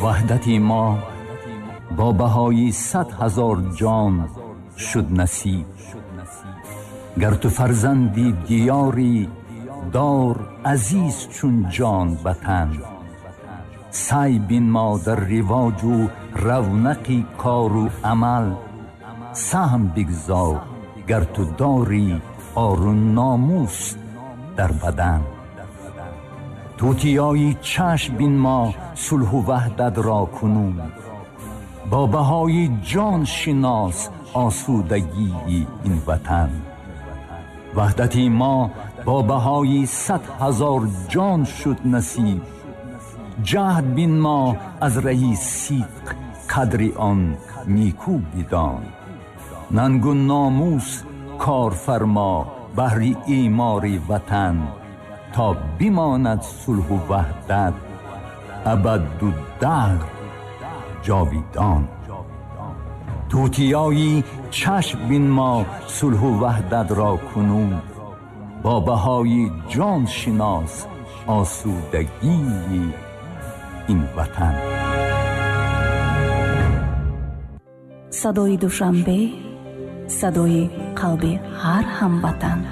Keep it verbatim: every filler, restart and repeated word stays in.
وحدتی ما با بهای صد هزار جان شد نصیب. گر تو فرزندی دیاری دار عزیز چون جان وطن. سعی بین ما در رواج و رونقی کار و عمل. سهم بگذار گر تو داری آر و ناموس در بدن. توتیای چشم بین ما صلح و وحدت را کنون. با بهای جان شناس آسودگی این وطن. وحدتی ما با بهای صد هزار جان شد نصیب. جهد بین ما از رهی صدق قدر آن نیکو بدان. ننگ و ناموس کار فرما بهر ایمار وطن. تا بماند صلح و وحدت ابد و دهر جاویدان. توتیایی چشم بین ما صلح و وحدت را کنون. با بهای جان شناس آسودگی این وطن. صدای دوشنبه، صدای قلب هر هموطن.